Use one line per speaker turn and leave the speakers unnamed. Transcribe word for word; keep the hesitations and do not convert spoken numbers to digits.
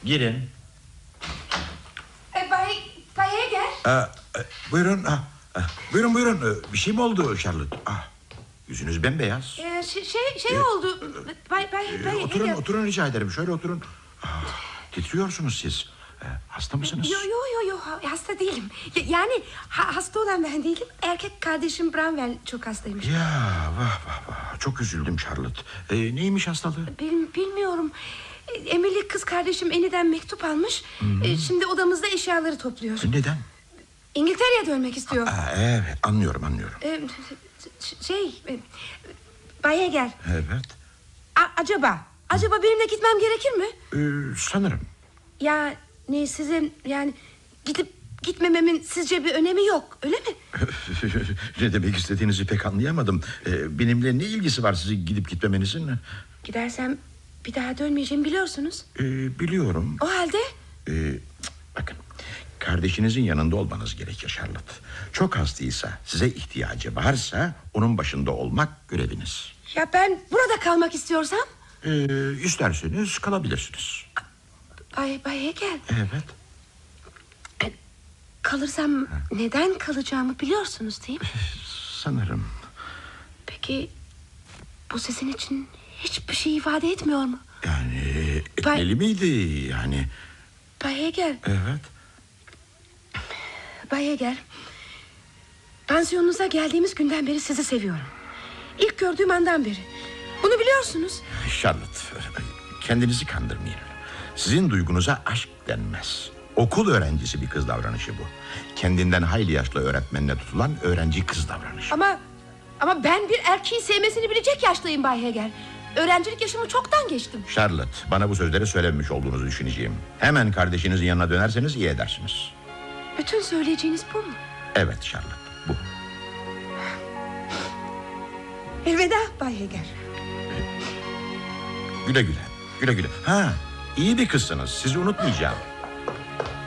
Girin.
E, Bay, Bay Heger.
Aa, e, buyurun. Ah, ah, buyurun buyurun. Bir şey mi oldu Charlotte? Ah, yüzünüz bembeyaz.
E, şey şey, şey oldu. Bay, Bay,
Ee,
Bay
oturun
Heger.
oturun rica ederim. Şöyle oturun. Ah, titriyorsunuz siz. Ee, hasta mısınız?
Yo yo yo yo hasta değilim. Ya- Yani ha- hasta olan ben değilim. Erkek kardeşim Branwell çok hastaymış.
Ya vah vah vah. Çok üzüldüm Charlotte. Ee, neymiş hastalığı?
Bil, bilmiyorum. E, Emily kız kardeşim Annie'den mektup almış. E, Şimdi odamızda eşyaları topluyor.
Neden?
İngiltere'ye dönmek istiyor.
Aa, evet anlıyorum anlıyorum.
E, ş- Şey e, Bay Heger,
Evet.
a- acaba Acaba benimle gitmem gerekir mi?
Ee, sanırım.
Ya ne sizin yani gidip gitmememin sizce bir önemi yok öyle mi?
Ne demek istediğinizi pek anlayamadım. Ee, benimle ne ilgisi var sizin gidip gitmemenizin?
Gidersem bir daha dönmeyeceğimi biliyorsunuz.
Ee, biliyorum.
O halde
Ee, bakın, kardeşinizin yanında olmanız gerekir Charlotte. Çok hastaysa, size ihtiyacı varsa onun başında olmak göreviniz.
ya ben burada kalmak istiyorsam?
Ee, isterseniz kalabilirsiniz.
Bay, Bay Heger,
Evet.
kalırsam neden kalacağımı biliyorsunuz değil mi?
Sanırım.
Peki bu sizin için hiçbir şey ifade etmiyor mu?
Yani
Bay-
etmeli miydi yani?
Bay Heger,
Evet.
Bay Heger, pansiyonunuza geldiğimiz günden beri sizi seviyorum. İlk gördüğüm andan beri. Bunu biliyorsunuz.
Charlotte, kendinizi kandırmayın. Sizin duygunuza aşk denmez. Okul öğrencisi bir kız davranışı bu. Kendinden hayli yaşlı öğretmenine tutulan öğrenci kız davranışı.
Ama ama ben bir erkeği sevmesini bilecek yaştayım Bay Heger. Öğrencilik yaşımı çoktan geçtim.
Charlotte, bana bu sözleri söylememiş olduğunuzu düşüneceğim. Hemen kardeşinizin yanına dönerseniz iyi edersiniz.
Bütün söyleyeceğiniz bu mu?
Evet Charlotte, bu.
Elveda Bay Heger.
Güle güle, güle güle. Ha, iyi bir kızsınız, sizi unutmayacağım.